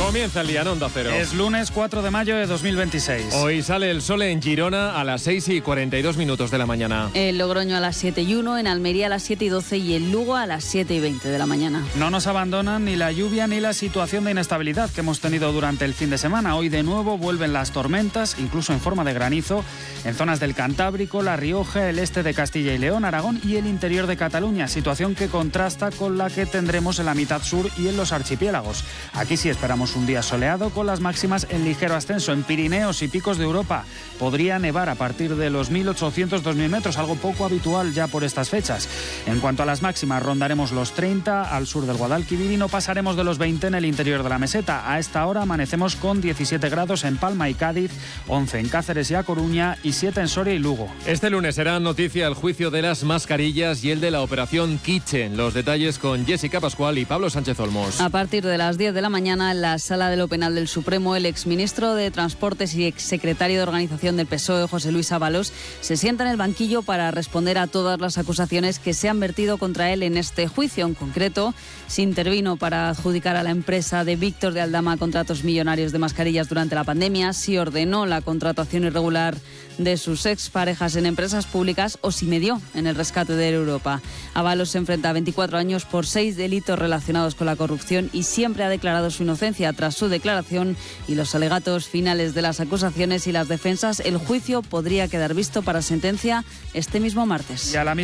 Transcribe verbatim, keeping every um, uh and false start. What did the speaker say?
Comienza el día en Onda Cero. Es lunes cuatro de mayo de dos mil veintiséis. Hoy sale el sol en Girona a las seis y cuarenta y dos minutos de la mañana. En Logroño a las siete y uno, en Almería a las siete y doce y en Lugo a las siete y veinte de la mañana. No nos abandonan ni la lluvia ni la situación de inestabilidad que hemos tenido durante el fin de semana. Hoy de nuevo vuelven las tormentas, incluso en forma de granizo, en zonas del Cantábrico, La Rioja, el este de Castilla y León, Aragón y el interior de Cataluña. Situación que contrasta con la que tendremos en la mitad sur y en los archipiélagos. Aquí sí esperamos un día soleado con las máximas en ligero ascenso. En Pirineos y picos de Europa podría nevar a partir de los mil ochocientos a dos mil metros, algo poco habitual ya por estas fechas. En cuanto a las máximas, rondaremos los treinta al sur del Guadalquivir y no pasaremos de los veinte en el interior de la meseta. A esta hora amanecemos con diecisiete grados en Palma y Cádiz, once en Cáceres y A Coruña y siete en Soria y Lugo. Este lunes será noticia el juicio de las mascarillas y el de la operación Kitchen. Los detalles con Jessica Pascual y Pablo Sánchez Olmos. A partir de las diez de la mañana, en la Sala de lo Penal del Supremo, el exministro de Transportes y exsecretario de Organización del P S O E, José Luis Ábalos, se sienta en el banquillo para responder a todas las acusaciones que se han vertido contra él en este juicio. En concreto, se intervino para adjudicar a la empresa de Víctor de Aldama contratos millonarios de mascarillas durante la pandemia, si ordenó la contratación irregular de sus exparejas en empresas públicas o si medió en el rescate de Europa. Ábalos se enfrenta a veinticuatro años por seis delitos relacionados con la corrupción y siempre ha declarado su inocencia. Tras su declaración y los alegatos finales de las acusaciones y las defensas, el juicio podría quedar visto para sentencia este mismo martes. Y a la